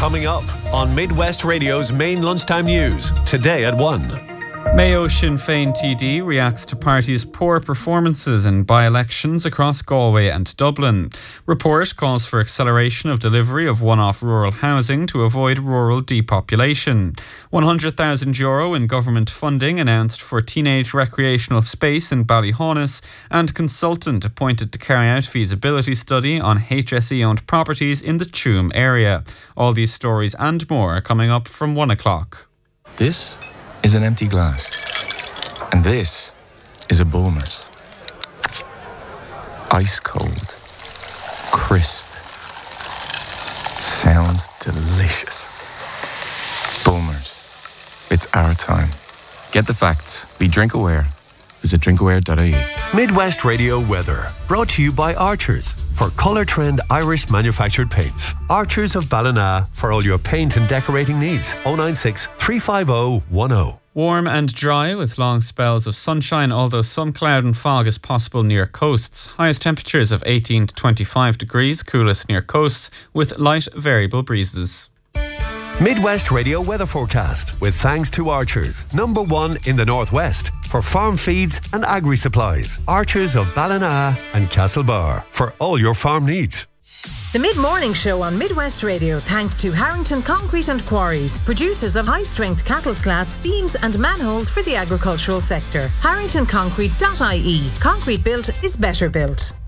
Coming up on Midwest Radio's main lunchtime news, today at 1. Mayo Sinn Féin TD reacts to party's poor performances in by-elections across Galway and Dublin. Report calls for acceleration of delivery of one-off rural housing to avoid rural depopulation. €100,000 in government funding announced for teenage recreational space in Ballyhaunis, and consultant appointed to carry out feasibility study on HSE-owned properties in the Tuam area. All these stories and more are coming up from 1 o'clock. This is an empty glass. And this is a Bulmers. Ice cold. Crisp. Sounds delicious. Bulmers. It's our time. Get the facts. Be drink aware. Visit drinkaware.ie. Midwest Radio weather, brought to you by Archers for Colour Trend Irish manufactured paints. Archers of Ballina for all your paint and decorating needs. 096 350 10. Warm and dry with long spells of sunshine, although some cloud and fog is possible near coasts. Highest temperatures of 18 to 25 degrees, coolest near coasts with light variable breezes. Midwest Radio weather forecast with thanks to Archers, number 1 in the Northwest for farm feeds and agri-supplies. Archers of Ballina and Castlebar for all your farm needs. The Mid-Morning Show on Midwest Radio, thanks to Harrington Concrete and Quarries, producers of high-strength cattle slats, beams and manholes for the agricultural sector. HarringtonConcrete.ie. Concrete built is better built.